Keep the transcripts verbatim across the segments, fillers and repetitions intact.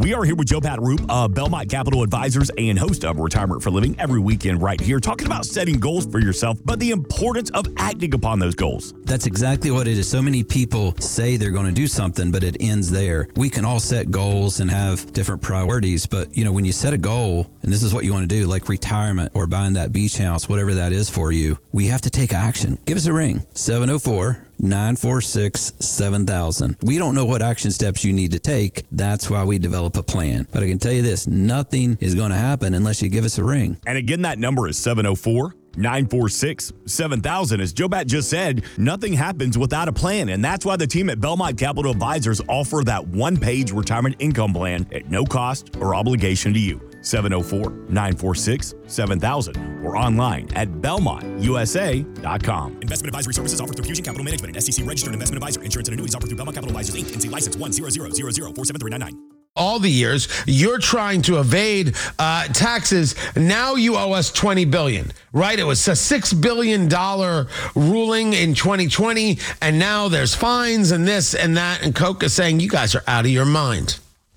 We are here with Joe Pataroop of Belmont Capital Advisors and host of Retirement for Living every weekend right here, talking about setting goals for yourself, but the importance of acting upon those goals. That's exactly what it is. So many people say they're going to do something, but it ends there. We can all set goals and have different priorities, but you know, when you set a goal, and this is what you want to do, like retirement or buying that beach house, whatever that is for you, we have to take action. Give us a ring, seven oh four, nine four six, seven thousand. We don't know what action steps you need to take. That's why we develop a plan. But I can tell you this, nothing is going to happen unless you give us a ring. And again, that number is seven oh four, nine four six, seven thousand. As Joe Bat just said, nothing happens without a plan. And that's why the team at Belmont Capital Advisors offer that one-page retirement income plan at no cost or obligation to you. seven oh four, nine four six, seven thousand or online at belmont u s a dot com. Investment advisory services offered through Fusion Capital Management, an S E C-registered investment advisor. Insurance and annuities offered through Belmont Capital Advisors, Incorporated. N C license one zero zero zero zero four seven three nine nine. All the years you're trying to evade uh, taxes. Now you owe us twenty billion dollars, right? It was a six billion dollars ruling in twenty twenty, and now there's fines and this and that, and Coke is saying you guys are out of your mind.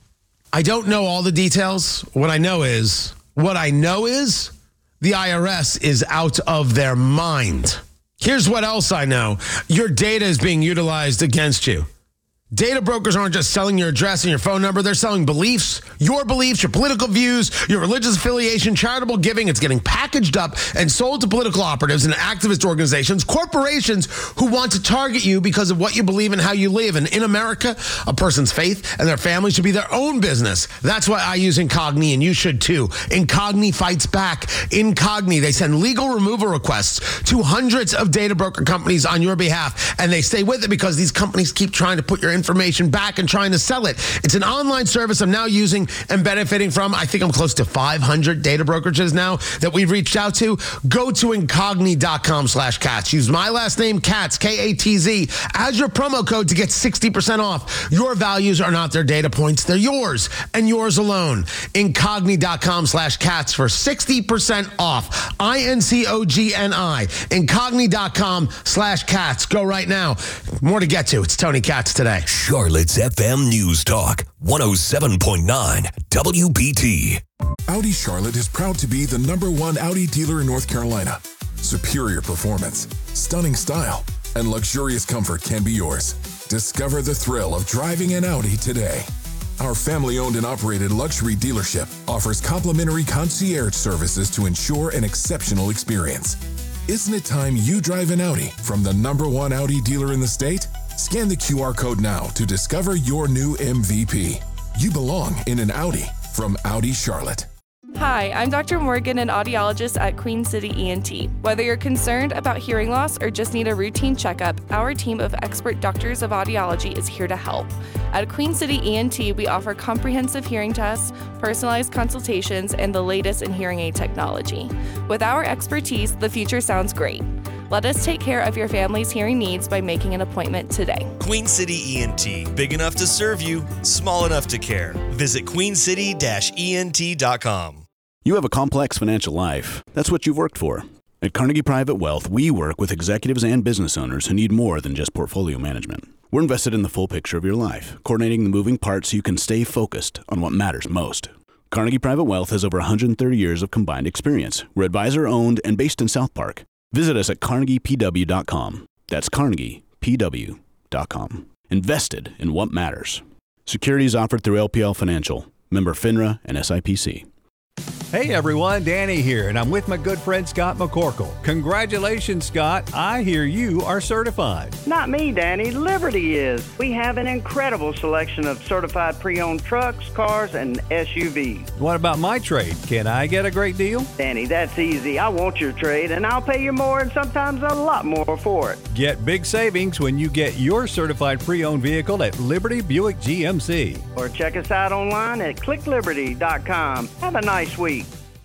I don't know all the details. What I know is, what I know is the I R S is out of their mind. Here's what else I know. Your data is being utilized against you. Data brokers aren't just selling your address and your phone number. They're selling beliefs, your beliefs, your political views, your religious affiliation, charitable giving. It's getting packaged up and sold to political operatives and activist organizations, corporations who want to target you because of what you believe and how you live. And in America, a person's faith and their family should be their own business. That's why I use Incogni, and you should too. Incogni fights back. Incogni, they send legal removal requests to hundreds of data broker companies on your behalf, and they stay with it because these companies keep trying to put your information back and trying to sell it. It's an online service I'm now using and benefiting from. I think I'm close to five hundred data brokerages now that we've reached out to. Go to incogni.com slash cats. Use my last name, Katz, K A T Z, as your promo code to get sixty percent off. Your values are not their data points. They're yours and yours alone. Incogni.com slash cats for sixty percent off. I N C O G N I. Incogni.com slash cats. Go right now. More to get to. It's Tony Katz today. Charlotte's F M News Talk, one oh seven point nine W B T. Audi Charlotte is proud to be the number one Audi dealer in North Carolina. Superior performance, stunning style, and luxurious comfort can be yours. Discover the thrill of driving an Audi today. Our family-owned and operated luxury dealership offers complimentary concierge services to ensure an exceptional experience. Isn't it time you drive an Audi from the number one Audi dealer in the state? Scan the Q R code now to discover your new M V P. You belong in an Audi from Audi Charlotte. Hi, I'm Doctor Morgan, an audiologist at Queen City E N T. Whether you're concerned about hearing loss or just need a routine checkup, our team of expert doctors of audiology is here to help. At Queen City E N T, we offer comprehensive hearing tests, personalized consultations, and the latest in hearing aid technology. With our expertise, the future sounds great. Let us take care of your family's hearing needs by making an appointment today. Queen City E N T, big enough to serve you, small enough to care. Visit queen city dash E N T dot com. You have a complex financial life. That's what you've worked for. At Carnegie Private Wealth, we work with executives and business owners who need more than just portfolio management. We're invested in the full picture of your life, coordinating the moving parts so you can stay focused on what matters most. Carnegie Private Wealth has over one hundred thirty years of combined experience. We're advisor-owned and based in South Park. Visit us at carnegie p w dot com. That's carnegie p w dot com. Invested in what matters. Securities offered through L P L Financial, member FINRA and S I P C. Hey everyone, Danny here, and I'm with my good friend Scott McCorkle. Congratulations, Scott. I hear you are certified. Not me, Danny. Liberty is. We have an incredible selection of certified pre-owned trucks, cars, and S U Vs. What about my trade? Can I get a great deal? Danny, that's easy. I want your trade, and I'll pay you more and sometimes a lot more for it. Get big savings when you get your certified pre-owned vehicle at Liberty Buick G M C. Or check us out online at click liberty dot com. Have a nice week.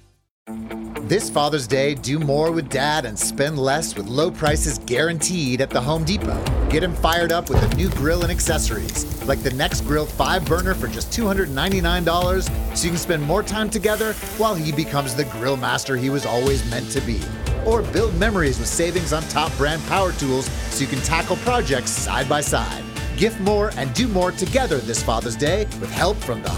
This Father's Day, do more with Dad and spend less with low prices guaranteed at the Home Depot. Get him fired up with a new grill and accessories, like the Next Grill five burner for just two hundred ninety-nine dollars, so you can spend more time together while he becomes the grill master he was always meant to be. Or build memories with savings on top brand power tools so you can tackle projects side by side. Gift more and do more together this Father's Day with help from the